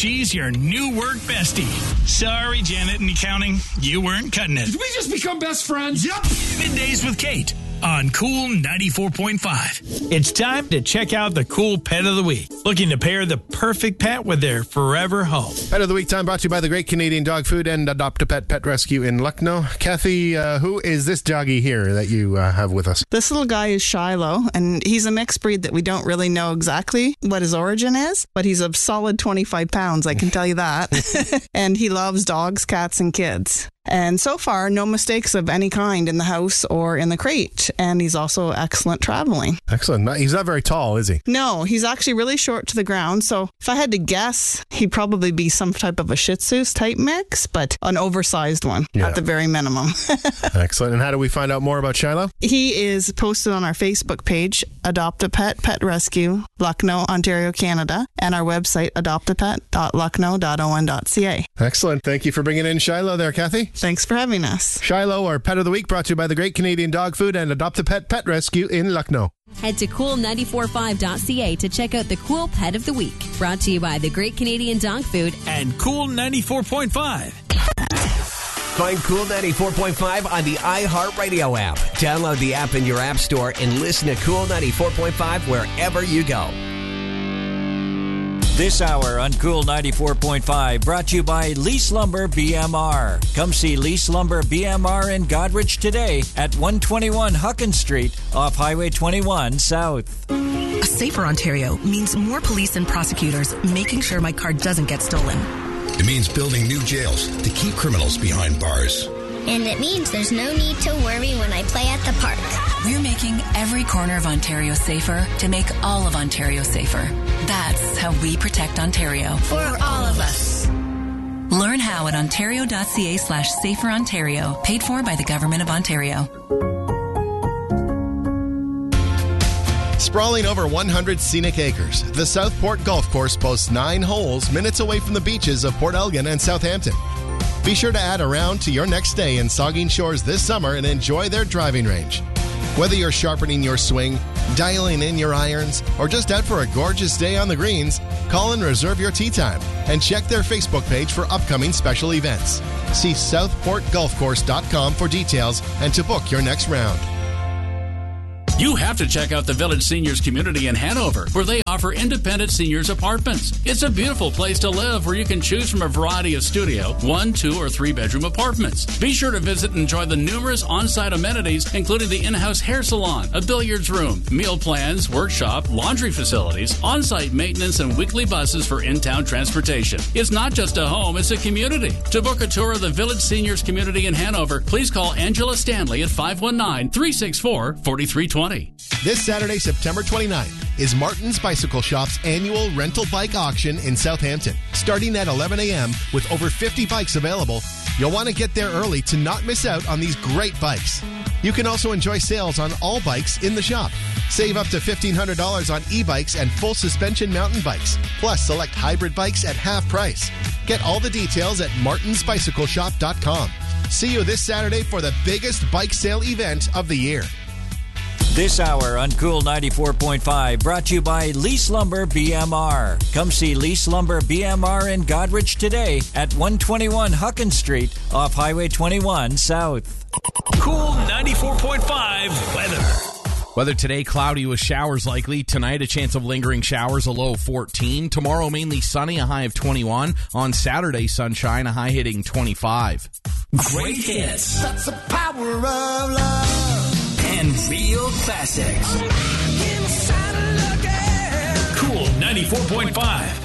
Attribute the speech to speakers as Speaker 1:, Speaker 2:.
Speaker 1: she's your new work bestie. Sorry, Janet and accounting, you weren't cutting it.
Speaker 2: Did we just become best friends?
Speaker 1: Yep. Middays with Kate on Cool 94.5. It's time to check out the Cool Pet of the Week. Looking to pair the perfect pet with their forever home.
Speaker 3: Pet of the Week time brought to you by the Great Canadian Dog Food and Adopt a Pet Pet Rescue in Lucknow. Kathy, who is this doggy here that you have with us?
Speaker 4: This little guy is Shiloh, and he's a mixed breed that we don't really know exactly what his origin is, but he's a solid 25 pounds, I can tell you that. And he loves dogs, cats, and kids. And so far, no mistakes of any kind in the house or in the crate. And he's also excellent traveling.
Speaker 3: Excellent. He's not very tall, is he?
Speaker 4: No, he's actually really short to the ground. So if I had to guess, he'd probably be some type of a Shih Tzu type mix, but an oversized one at the very minimum.
Speaker 3: Excellent. And how do we find out more about Shiloh?
Speaker 4: He is posted on our Facebook page, Adopt a Pet Pet Rescue, Lucknow, Ontario, Canada, and our website, adoptapet.lucknow.on.ca.
Speaker 3: Excellent. Thank you for bringing in Shiloh there, Kathy.
Speaker 4: Thanks for having us.
Speaker 3: Shiloh, our Pet of the Week, brought to you by the Great Canadian Dog Food and Adopt a Pet Pet Rescue in Lucknow.
Speaker 5: Head to cool945.ca to check out the Cool Pet of the Week. Brought to you by the Great Canadian Dog Food
Speaker 1: and Cool 94.5.
Speaker 6: Find Cool 94.5 on the iHeartRadio app. Download the app in your app store and listen to Cool 94.5 wherever you go.
Speaker 7: This hour on Cool 94.5 brought to you by Lease Lumber BMR. Come see Lease Lumber BMR in Godrich today at 121 Huckins Street off Highway 21 South.
Speaker 8: A safer Ontario means more police and prosecutors making sure my car doesn't get stolen.
Speaker 9: It means building new jails to keep criminals behind bars.
Speaker 10: And it means there's no need to worry when I play at the park.
Speaker 8: We're making every corner of Ontario safer to make all of Ontario safer. That's how we protect Ontario.
Speaker 10: For all of us.
Speaker 8: Learn how at ontario.ca/saferontario. Paid for by the Government of Ontario.
Speaker 3: Sprawling over 100 scenic acres, the Southport Golf Course boasts 9 holes minutes away from the beaches of Port Elgin and Southampton. Be sure to add a round to your next stay in Saugeen Shores this summer and enjoy their driving range. Whether you're sharpening your swing, dialing in your irons, or just out for a gorgeous day on the greens, call and reserve your tee time and check their Facebook page for upcoming special events. See southportgolfcourse.com for details and to book your next round.
Speaker 11: You have to check out the Village Seniors Community in Hanover, where they offer independent seniors apartments. It's a beautiful place to live where you can choose from a variety of studio, 1, 2, or 3 bedroom apartments. Be sure to visit and enjoy the numerous on-site amenities, including the in-house hair salon, a billiards room, meal plans, workshop, laundry facilities, on-site maintenance, and weekly buses for in-town transportation. It's not just a home, it's a community. To book a tour of the Village Seniors Community in Hanover, please call Angela Stanley at 519-364-4320.
Speaker 3: This Saturday, September 29th, is Martin's Bicycle Shop's annual rental bike auction in Southampton. Starting at 11 a.m. with over 50 bikes available, you'll want to get there early to not miss out on these great bikes. You can also enjoy sales on all bikes in the shop. Save up to $1,500 on e-bikes and full suspension mountain bikes, plus select hybrid bikes at half price. Get all the details at martinsbicycleshop.com. See you this Saturday for the biggest bike sale event of the year.
Speaker 7: This hour on Cool 94.5 brought to you by Lease Lumber BMR. Come see Lease Lumber BMR in Godrich today at 121 Huckins Street off Highway 21 South.
Speaker 1: Cool 94.5 weather.
Speaker 12: Weather today, cloudy with showers likely. Tonight, a chance of lingering showers, a low of 14. Tomorrow, mainly sunny, a high of 21. On Saturday, sunshine, a high hitting 25.
Speaker 1: Great hits.
Speaker 13: That's the power of love.
Speaker 1: And real classics. Cool 94.5.